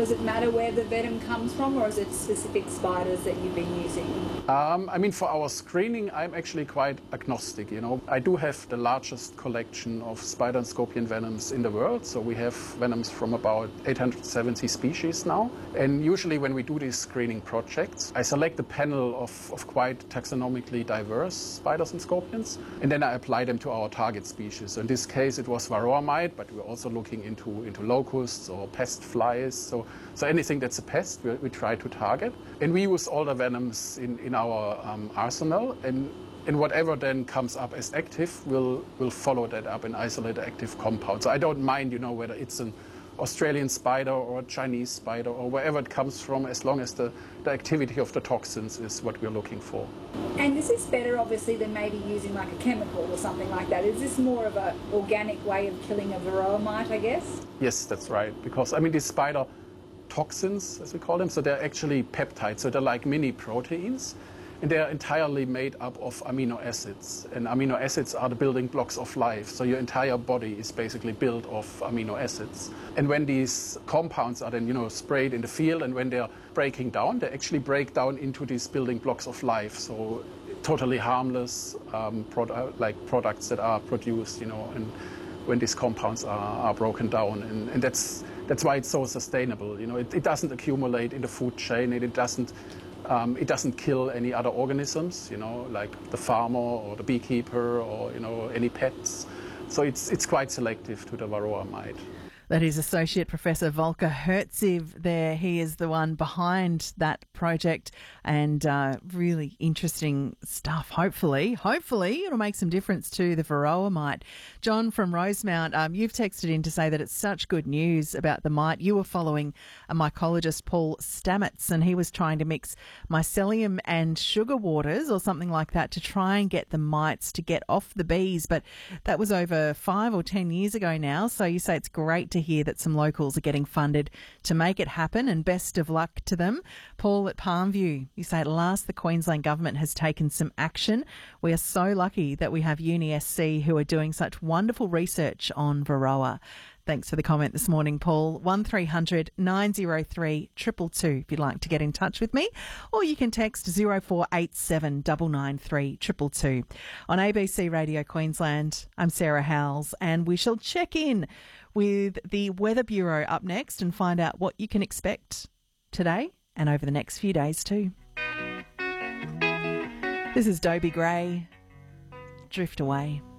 Does it matter where the venom comes from, or is it specific spiders that you've been using? I mean, for our screening, I'm actually quite agnostic. I do have the largest collection of spider and scorpion venoms in the world. So we have venoms from about 870 species now. And usually when we do these screening projects, I select a panel of quite taxonomically diverse spiders and scorpions, and then I apply them to our target species. So in this case, it was varroa mite, but we're also looking into locusts or pest flies. So anything that's a pest, we try to target. And we use all the venoms in our arsenal, and whatever then comes up as active, we'll follow that up and isolate the active compound. So I don't mind, whether it's an Australian spider or a Chinese spider or wherever it comes from, as long as the activity of the toxins is what we're looking for. And this is better, obviously, than maybe using like a chemical or something like that. Is this more of an organic way of killing a varroa mite, I guess? Yes, that's right. Because, these spider toxins, as we call them, so they're actually peptides. So they're like mini proteins. And they are entirely made up of amino acids. And amino acids are the building blocks of life. So your entire body is basically built of amino acids. And when these compounds are then, sprayed in the field, and when they're breaking down, they actually break down into these building blocks of life. So totally harmless products that are produced, and when these compounds are broken down. And that's why it's so sustainable. It doesn't accumulate in the food chain, and it doesn't kill any other organisms, like the farmer or the beekeeper or, any pets. So it's quite selective to the varroa mite. That is Associate Professor Volker Hertziv there. He is the one behind that project, and really interesting stuff. Hopefully it'll make some difference to the varroa mite. John from Rosemount, you've texted in to say that it's such good news about the mite. You were following a mycologist, Paul Stamets, and he was trying to mix mycelium and sugar waters or something like that to try and get the mites to get off the bees. But that was over 5 or 10 years ago now. So you say it's great to hear that some locals are getting funded to make it happen, and best of luck to them. Paul at Palmview, you say at last the Queensland Government has taken some action. We are so lucky that we have UniSC who are doing such wonderful research on varroa. Thanks for the comment this morning, Paul. 1300 903 222 if you'd like to get in touch with me, or you can text 0487 993 222. On ABC Radio Queensland, I'm Sarah Howells, and we shall check in with the Weather Bureau up next and find out what you can expect today and over the next few days too. This is Dobie Gray, Drift Away.